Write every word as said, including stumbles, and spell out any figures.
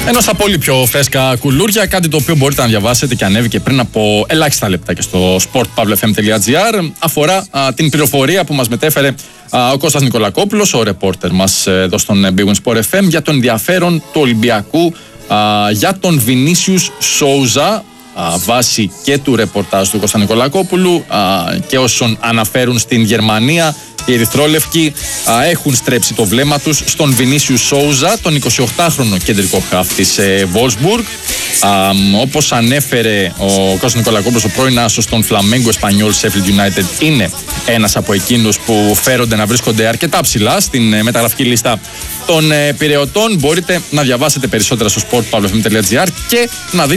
Ενώ στα πολύ πιο φρέσκα κουλούρια, κάτι το οποίο μπορείτε να διαβάσετε και ανέβηκε πριν από ελάχιστα λεπτά και στο sport pavle f m τελεία g r, αφορά α, την πληροφορία που μας μετέφερε α, ο Κώστας Νικολακόπουλος, ο ρεπόρτερ μας εδώ στον Big Win Sport εφ εμ, για το ενδιαφέρον του Ολυμπιακού α, για τον Βινίσιους Σόουζα, βάσει και του ρεπορτάζ του Κώστα Νικολακόπουλου α, και όσων αναφέρουν στην Γερμανία. Οι ερυθρόλευκοι α, έχουν στρέψει το βλέμμα τους στον Βινίσιους Σόουζα, τον εικοσιοκτάχρονο κεντρικό χαφ της ε, Wolfsburg. Α, όπως ανέφερε ο Κώστας Νικολακόπουλος, ο πρώην άσος των Φλαμέγκο Εσπανιόλ Sheffield United είναι ένας από εκείνους που φέρονται να βρίσκονται αρκετά ψηλά στην ε, μεταγραφική λίστα των ε, πειραιωτών. Μπορείτε να διαβάσετε περισσότερα στο sport pavle f m τελεία g r και να δείτε